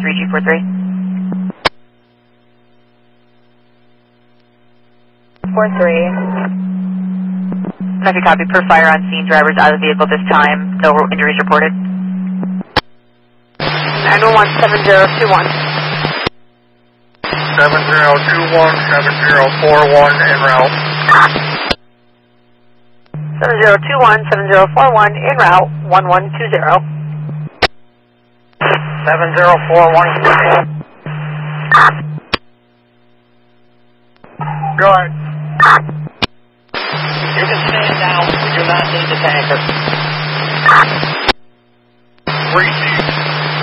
3G43. 43. Copy, copy. Per fire on scene, drivers out of the vehicle this time. No injuries reported. 911 7021. 7021, 7041 en route. 7021, 7041 en route 1120. 7041. Go ahead.